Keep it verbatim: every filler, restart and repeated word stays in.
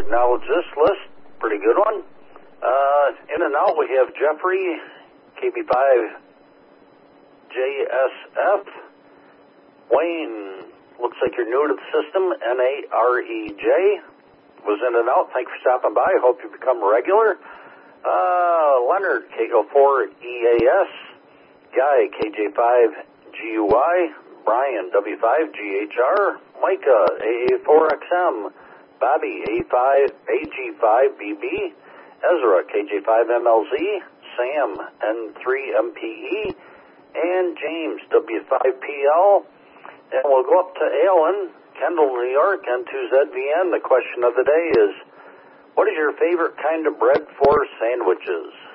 acknowledge this list. Pretty good one. Uh, in and out, we have Jeffrey, K B five J S F. Wayne, looks like you're new to the system, N A R E J. Was in and out. Thanks for stopping by. Hope you become a regular. Uh, Leonard, K O four E A S. Guy, K J five G U I. Brian, W five G H R. Micah, A A four X M. Bobby, A five A G five B B. Ezra, K J five M L Z. Sam, N three M P E. And James, W five P L. And we'll go up to Alan, Kendall, New York, N two Z V N. The question of the day is, what is your favorite kind of bread for sandwiches?